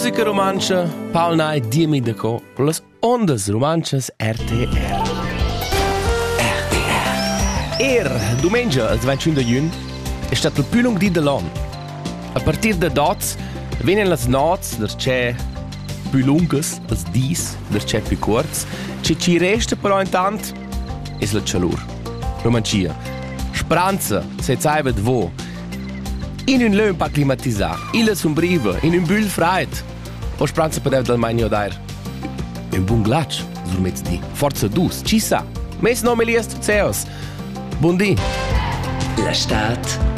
Musica romancia, Paul Nai, Diemi Deco, las ondas romanchas RTR. Domenica, il 21 di giugno, è stato il più lungo di l'anno. A partir da dots, vengono le notti, c'è più lunghe, le dis, c'è più corte. Ci resta però intanto è la calore. Romancia. Speranza, se sai di voi. In un lön pa climatizar, in la sombriva, in un bull freit. O speranza per del magno d'air. Un buon glaccio, sul mezzodì. Forza dus, ci sa. Mes non me liest zeos. Buon dì. La Stadt